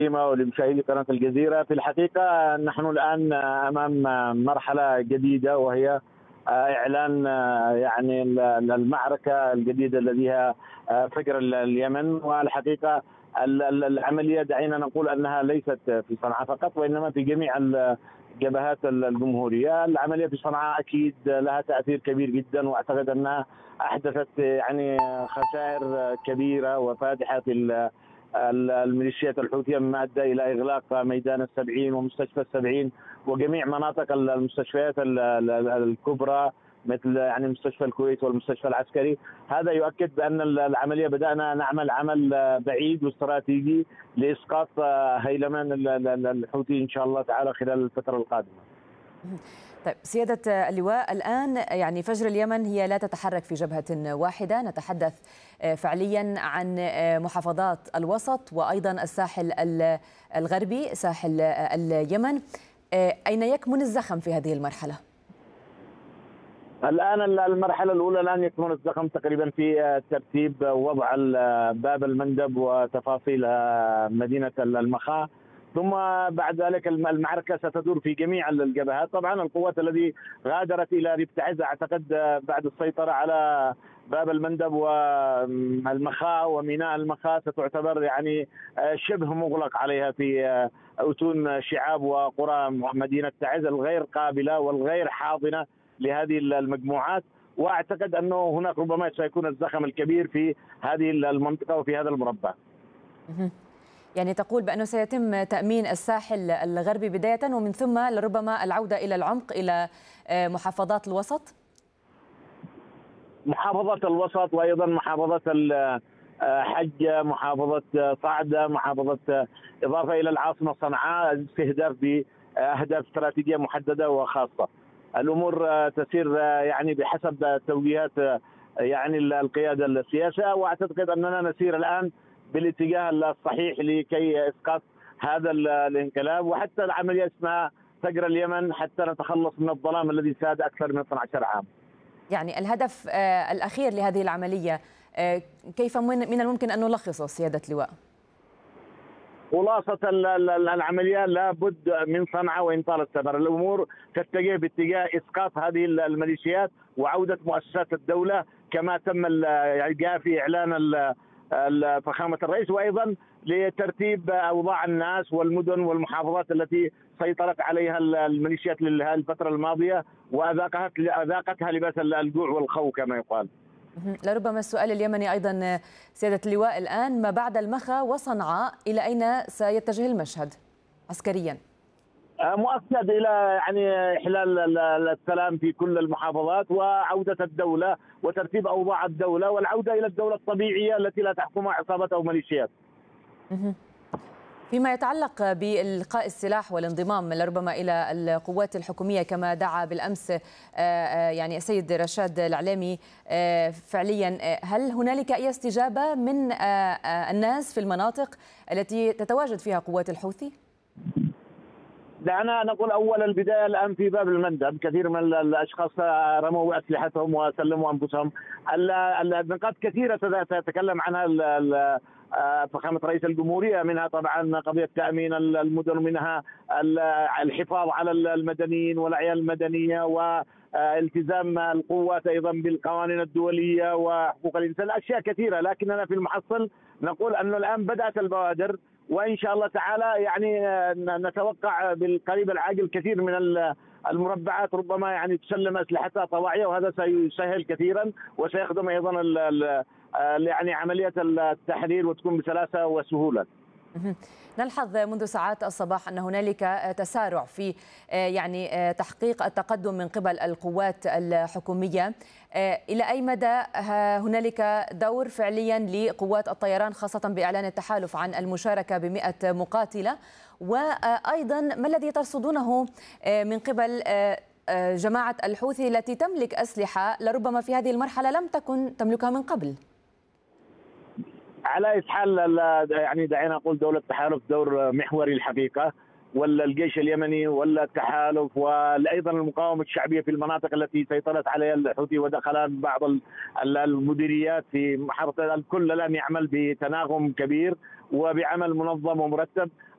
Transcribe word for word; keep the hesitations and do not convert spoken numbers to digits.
ولمشاهدي قناة الجزيرة. في الحقيقة نحن الآن أمام مرحلة جديدة، وهي إعلان يعني المعركة الجديدة التي هي فجر اليمن. والحقيقة العملية دعينا نقول أنها ليست في صنعاء فقط، وإنما في جميع الجبهات الجمهورية. العملية في صنعاء أكيد لها تأثير كبير جدا، وأعتقد أنها أحدثت يعني خسائر كبيرة وفادحة في الميليشيات الحوثية، مما أدى إلى إغلاق ميدان السبعين ومستشفى السبعين وجميع مناطق المستشفيات الكبرى مثل يعني مستشفى الكويت والمستشفى العسكري. هذا يؤكد بأن العملية بدأنا نعمل عمل بعيد واستراتيجي لإسقاط هيلمان الحوثي إن شاء الله تعالى خلال الفترة القادمة. طيب سيادة اللواء، الآن يعني فجر اليمن هي لا تتحرك في جبهة واحدة، نتحدث فعليا عن محافظات الوسط وأيضا الساحل الغربي ساحل اليمن. أين يكمن الزخم في هذه المرحلة؟ الآن المرحلة الأولى الآن يكمن الزخم تقريبا في ترتيب وضع باب المندب وتفاصيل مدينة المخا، ثم بعد ذلك المعركة ستدور في جميع الجبهات. طبعا القوات التي غادرت إلى ريف تعز أعتقد بعد السيطرة على باب المندب والمخا وميناء المخا ستعتبر يعني شبه مغلق عليها في أتون شعاب وقرى مدينة تعز الغير قابلة والغير حاضنة لهذه المجموعات. واعتقد انه هناك ربما سيكون الزخم الكبير في هذه المنطقه وفي هذا المربع. يعني تقول بانه سيتم تامين الساحل الغربي بدايه، ومن ثم لربما العوده الى العمق الى محافظات الوسط؟ محافظه الوسط وايضا محافظه حجه، محافظه صعده، محافظه اضافه الى العاصمه صنعاء، استهداف باهداف استراتيجيه محدده وخاصه. الامور تسير يعني بحسب توجيهات يعني القياده السياسيه، واعتقد اننا نسير الان بالاتجاه الصحيح لكي اسقاط هذا الانقلاب، وحتى العمليه اسمها فجر اليمن حتى نتخلص من الظلام الذي ساد اكثر من اثني عشر عام. يعني الهدف الاخير لهذه العمليه كيف من الممكن ان نلخصه سياده اللواء؟ خلاصة العملية لابد من صنعاء وإن طال السفر. الأمور تتجه باتجاه إسقاط هذه الميليشيات وعودة مؤسسات الدولة كما تم جاء في إعلان فخامة الرئيس، وأيضا لترتيب أوضاع الناس والمدن والمحافظات التي سيطرت عليها الميليشيات الفترة الماضية وأذاقتها أذاقتها لباس الجوع والخوف كما يقال. لربما السؤال اليمني أيضا سيادة اللواء، الآن ما بعد المخا وصنعاء إلى أين سيتجه المشهد عسكريا؟ مؤكد إلى يعني إحلال السلام في كل المحافظات وعودة الدولة وترتيب أوضاع الدولة والعودة إلى الدولة الطبيعية التي لا تحكمها عصابات أو ميليشيات. فيما يتعلق بإلقاء السلاح والانضمام لربما إلى القوات الحكومية كما دعا بالأمس يعني السيد رشاد العلامي، فعليا هل هنالك أي استجابة من الناس في المناطق التي تتواجد فيها قوات الحوثي؟ دعنا نقول أول البداية الآن في باب المندب كثير من الأشخاص رموا أسلحتهم وسلموا أنفسهم. النقاط كثيرة تتكلم عنها فخامة رئيس الجمهورية، منها طبعا قضية تأمين المدن، منها الحفاظ على المدنيين والأعيان المدنية والتزام القوات أيضا بالقوانين الدولية وحقوق الإنسان، أشياء كثيرة. لكننا في المحصل نقول أنه الآن بدأت البوادر، وإن شاء الله تعالى يعني نتوقع بالقريب العاجل كثير من المربعات ربما يعني تسلم أسلحتها طواعية، وهذا سيسهل كثيرا وسيخدم أيضا يعني عملية التحرير وتكون بسلاسة وسهولة. نلحظ منذ ساعات الصباح أن هنالك تسارع في يعني تحقيق التقدم من قبل القوات الحكومية. إلى أي مدى هنالك دور فعليا لقوات الطيران خاصة بإعلان التحالف عن المشاركة بمئة مقاتلة؟ وأيضا ما الذي ترصدونه من قبل جماعة الحوثي التي تملك أسلحة لربما في هذه المرحلة لم تكن تملكها من قبل؟ على اي حال يعني دعينا نقول دولة التحالف دور محوري الحقيقة، ولا الجيش اليمني ولا التحالف وايضا المقاومة الشعبية في المناطق التي سيطرت عليها الحوثي ودخلها بعض المديريات في محافظة، الكل الان يعمل بتناغم كبير وبعمل منظم ومرتب.